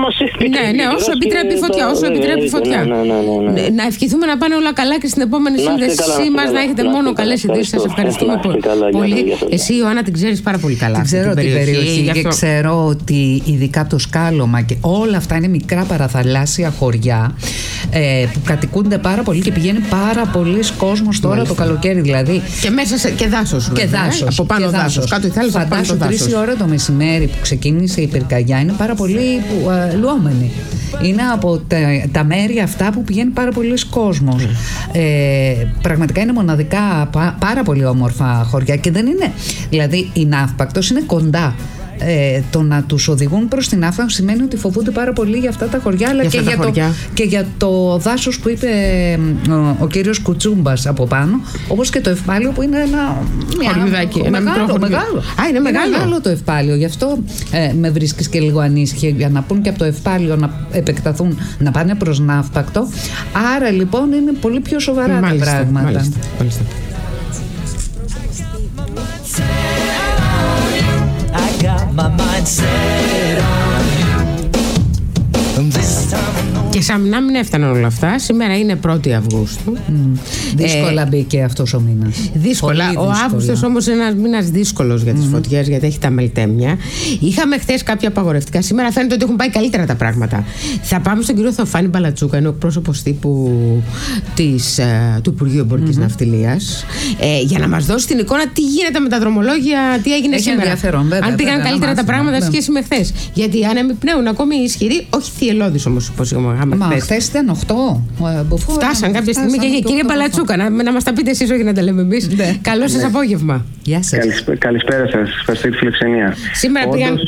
Ναι, όσο επιτρέπει η φωτιά. Όσο επιτρέπει η φωτιά. Να ευχηθούμε να πάνε όλα καλά και στην επόμενη σύνδεσή μας να έχετε μόνο καλές ειδήσεις. Σας ευχαριστούμε πολύ. Εσύ, Ιωάννα, την ξέρεις πάρα πολύ καλά. Την ξέρω την περιοχή και ξέρω ότι ειδικά το Σκάλωμα και όλα αυτά είναι μικρά παραθαλάσσια χωριά που κατοικούνται πάρα πολύ και πηγαίνει πάρα πολλοί κόσμος τώρα το καλοκαίρι δηλαδή. Και μέσα και δάσος. Και δάσος. Από πάνω δάσος. Κάτω η θάλασσα. Φαντάσου 3 η ώρα το μεσημέρι που ξεκίνησε η πυρκαγιά είναι πάρα πολύ λουόμενοι. Είναι από τα μέρη αυτά που πηγαίνει πάρα πολλοί κόσμος. Πραγματικά είναι μοναδικά πάρα πολύ όμορφα χωριά και δεν είναι. Δηλαδή η Ναύπακτος είναι κοντά. Το να τους οδηγούν προς την Ναύπακτο σημαίνει ότι φοβούνται πάρα πολύ για αυτά τα χωριά, αλλά και για το δάσος που είπε ο κύριος Κουτσούμπας από πάνω, όπως και το Ευπάλιο που είναι ένα χορμιδάκι, ένα μεγάλο. Είναι μεγάλο το Ευπάλιο, γι' αυτό με βρίσκεις και λίγο ανήσυχη, για να πούν και από το Ευπάλιο να επεκταθούν, να πάνε προς Ναύπακτο. Άρα λοιπόν είναι πολύ πιο σοβαρά τα πράγματα. Μάλιστα. My mind set on this time. Και σαν να μην έφταναν όλα αυτά, σήμερα είναι 1η Αυγούστου. Δύσκολα μπήκε αυτός ο μήνας. Δύσκολα. Ο Αύγουστος όμως είναι ένας μήνας δύσκολος για τις φωτιές, γιατί έχει τα μελτέμια. Είχαμε χθες κάποια απαγορευτικά. Σήμερα φαίνεται ότι έχουν πάει καλύτερα τα πράγματα. Θα πάμε στον κύριο Θεοφάνη Μπαλατσούκα, είναι ο πρόσωπος τύπου του Υπουργείου Εμπορικής Ναυτιλίας, για να μας δώσει την εικόνα τι γίνεται με τα δρομολόγια, τι έγινε σήμερα. Αν πήγαν καλύτερα τα πράγματα σχέση με χθες. Γιατί οι άνεμοι πνέουν ακόμη ισχυροί, όχι θυελλώδεις όμως, όπως είχαμε. Μα χθες ήταν 8. Φτάσαν κάποια στιγμή και κύριε Μπαλατσούκα, να μας τα πείτε εσείς, όχι να τα λέμε εμείς. Καλό σας απόγευμα. Γεια σας. Καλησπέρα σας. Ευχαριστώ τη φιλοξενία. Σήμερα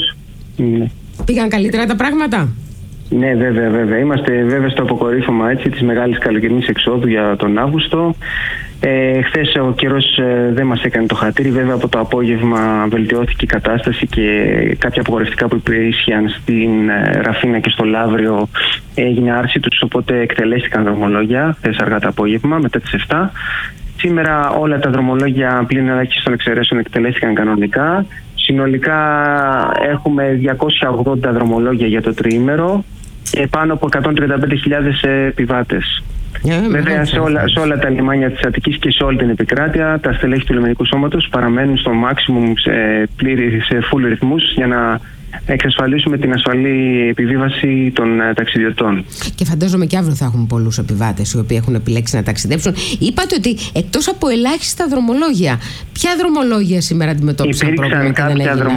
πήγαν καλύτερα τα πράγματα. Ναι, βέβαια. Είμαστε βέβαια στο αποκορύφωμα της μεγάλης καλοκαιρινής εξόδου για τον Αύγουστο. Χθες ο καιρός δεν μας έκανε το χατήρι. Βέβαια από το απόγευμα βελτιώθηκε η κατάσταση και κάποια απογορευτικά που ίσχυαν στην Ραφίνα και στο Λαύριο έγινε άρση τους, οπότε εκτελέστηκαν δρομολόγια χθες αργά το απόγευμα μετά τις 7. Σήμερα όλα τα δρομολόγια πλην ελάχιστων εξαιρέσεων εκτελέστηκαν κανονικά. Συνολικά έχουμε 280 δρομολόγια για το τριήμερο και πάνω από 135.000 επιβάτες. Βέβαια σε όλα τα λιμάνια της Αττικής και σε όλη την επικράτεια τα στελέχη του λιμενικού σώματος παραμένουν στο maximum σε full ρυθμούς για να εξασφαλίσουμε την ασφαλή επιβίβαση των ταξιδιωτών. Και φαντάζομαι και αύριο θα έχουμε πολλούς επιβάτες οι οποίοι έχουν επιλέξει να ταξιδέψουν. Είπατε ότι εκτός από ελάχιστα δρομολόγια, ποια δρομολόγια σήμερα αντιμετώπισαν πρόβλημα και δεν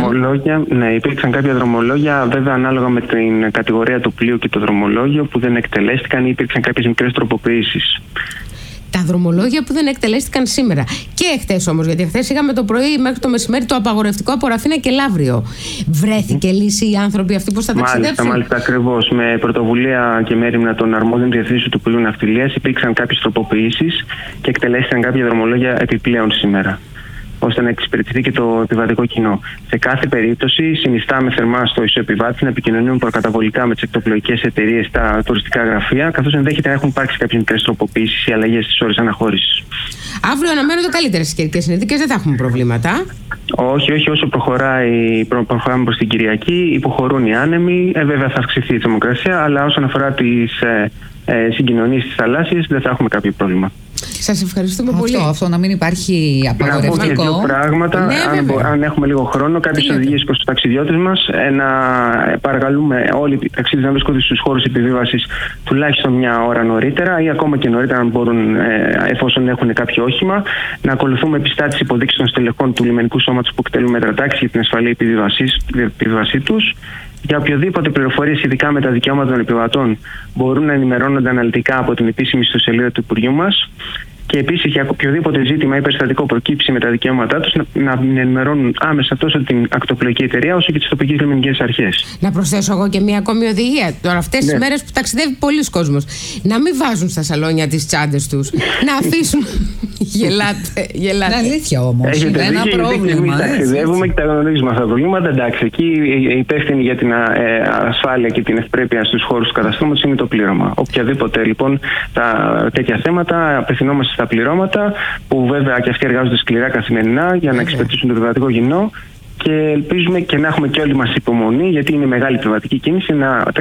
έγιναν? Υπήρξαν κάποια δρομολόγια, βέβαια ανάλογα με την κατηγορία του πλοίου και το δρομολόγιο, που δεν εκτελέστηκαν ή υπήρξαν κάποιες μικρές τροποποιήσεις. Τα δρομολόγια που δεν εκτελέστηκαν σήμερα. Και χθες όμως, γιατί χθες είχαμε το πρωί μέχρι το μεσημέρι το απαγορευτικό από Ραφίνα και Λαύριο. Βρέθηκε λύση οι άνθρωποι αυτοί πώς θα ταξιδέψουν? Μάλιστα, ακριβώς. Με πρωτοβουλία και μέριμνα των αρμόδιων διευθύνσεων του Υπουργείου Ναυτιλίας υπήρξαν κάποιες τροποποιήσεις και εκτελέστηκαν κάποια δρομολόγια επιπλέον σήμερα, ώστε να εξυπηρετηθεί και το επιβατικό κοινό. Σε κάθε περίπτωση, συνιστάμε θερμά στο ισοεπιβάτη να επικοινωνούν προκαταβολικά με τις εκτοπλοϊκές εταιρείες, τα τουριστικά γραφεία, καθώς ενδέχεται να έχουν υπάρξει κάποιες μικρές τροποποιήσεις ή αλλαγές στις ώρες αναχώρησης. Αύριο αναμένονται καλύτερες καιρικές συνθήκες, δεν θα έχουμε προβλήματα. Όχι, όσο προχωράμε προς την Κυριακή, υποχωρούν οι άνεμοι. Βέβαια θα αυξηθεί η θερμοκρασία, αλλά όσον αφορά τις συγκοινωνίες της θαλάσσιας, δεν θα έχουμε κάποιο πρόβλημα. Σας ευχαριστούμε πολύ. Αυτό να μην υπάρχει απαγορευτικό. Να πω και δύο πράγματα, αν έχουμε λίγο χρόνο, κάποιες οδηγίες προς τους ταξιδιώτες μας. Να παρακαλούμε όλοι οι ταξιδιώτες να βρίσκονται στους χώρους επιβίβασης τουλάχιστον μια ώρα νωρίτερα ή ακόμα και νωρίτερα, αν μπορούν, εφόσον έχουν κάποιο όχημα. Να ακολουθούμε πιστά τις υποδείξεις των στελεχών του λιμενικού σώματος που εκτελούν μέτρα τάξης για την ασφαλή επιβίβασή τους. Για οποιοδήποτε πληροφορίες ειδικά με τα δικαιώματα των επιβατών μπορούν να ενημερώνονται αναλυτικά από την επίσημη ιστοσελίδα του Υπουργείου μας. Και επίσης για οποιοδήποτε ζήτημα ή περιστατικό προκύψει με τα δικαιώματά τους να ενημερώνουν άμεσα τόσο την ακτοπλοϊκή εταιρεία όσο και τις τοπικές λιμενικές αρχές. Να προσθέσω εγώ και μια ακόμη οδηγία. Τώρα, αυτές τις μέρες που ταξιδεύει πολλοί κόσμος, να μην βάζουν στα σαλόνια τις τσάντες τους. Να αφήσουν. Γελάτε. Είναι αλήθεια όμως. Είναι ένα πρόβλημα. Εμείς ταξιδεύουμε και τα γνωρίζουμε αυτά τα προβλήματα. Εντάξει, εκεί υπεύθυνοι για την ασφάλεια και την ευπρέπεια στους χώρους του καταστρώματος είναι το πλήρωμα. Οποιαδήποτε λοιπόν τέτοια θέματα απευθυνόμαστε στα πληρώματα, που βέβαια και αυτοί εργάζονται σκληρά καθημερινά για να εξυπηρετήσουν το επιβατικό κοινό, και ελπίζουμε και να έχουμε και όλοι μας υπομονή, γιατί είναι μεγάλη επιβατική κίνηση, να